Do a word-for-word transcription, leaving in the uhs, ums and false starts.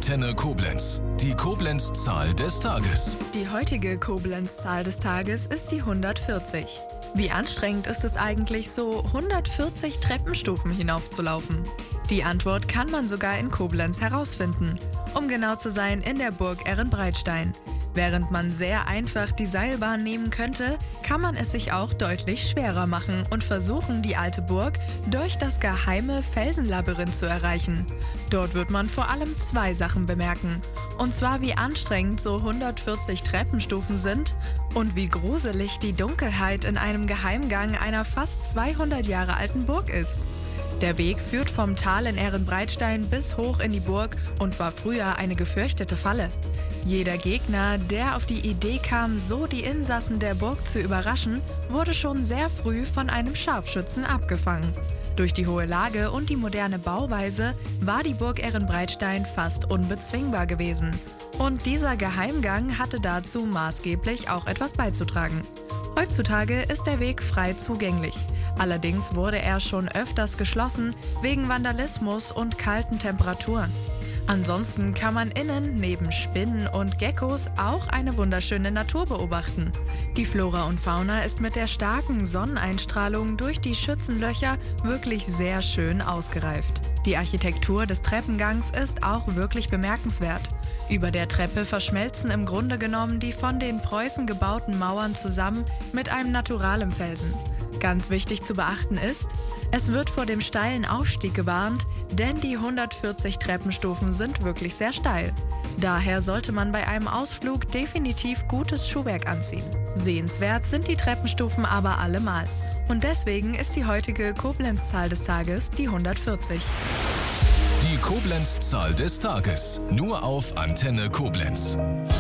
Antenne Koblenz. Die Koblenz-Zahl des Tages. Die heutige Koblenz-Zahl des Tages ist die hundertvierzig. Wie anstrengend ist es eigentlich, so hundertvierzig Treppenstufen hinaufzulaufen? Die Antwort kann man sogar in Koblenz herausfinden. Um genau zu sein, in der Burg Ehrenbreitstein. Während man sehr einfach die Seilbahn nehmen könnte, kann man es sich auch deutlich schwerer machen und versuchen, die alte Burg durch das geheime Felsenlabyrinth zu erreichen. Dort wird man vor allem zwei Sachen bemerken. Und zwar, wie anstrengend so hundertvierzig Treppenstufen sind und wie gruselig die Dunkelheit in einem Geheimgang einer fast zweihundert Jahre alten Burg ist. Der Weg führt vom Tal in Ehrenbreitstein bis hoch in die Burg und war früher eine gefürchtete Falle. Jeder Gegner, der auf die Idee kam, so die Insassen der Burg zu überraschen, wurde schon sehr früh von einem Scharfschützen abgefangen. Durch die hohe Lage und die moderne Bauweise war die Burg Ehrenbreitstein fast unbezwingbar gewesen. Und dieser Geheimgang hatte dazu maßgeblich auch etwas beizutragen. Heutzutage ist der Weg frei zugänglich. Allerdings wurde er schon öfters geschlossen wegen Vandalismus und kalten Temperaturen. Ansonsten kann man innen neben Spinnen und Geckos auch eine wunderschöne Natur beobachten. Die Flora und Fauna ist mit der starken Sonneneinstrahlung durch die Schützenlöcher wirklich sehr schön ausgereift. Die Architektur des Treppengangs ist auch wirklich bemerkenswert. Über der Treppe verschmelzen im Grunde genommen die von den Preußen gebauten Mauern zusammen mit einem naturalen Felsen. Ganz wichtig zu beachten ist, es wird vor dem steilen Aufstieg gewarnt, denn die hundertvierzig Treppenstufen sind wirklich sehr steil. Daher sollte man bei einem Ausflug definitiv gutes Schuhwerk anziehen. Sehenswert sind die Treppenstufen aber allemal. Und deswegen ist die heutige Koblenz-Zahl des Tages die hundertvierzig. Die Koblenz-Zahl des Tages. Nur auf Antenne Koblenz.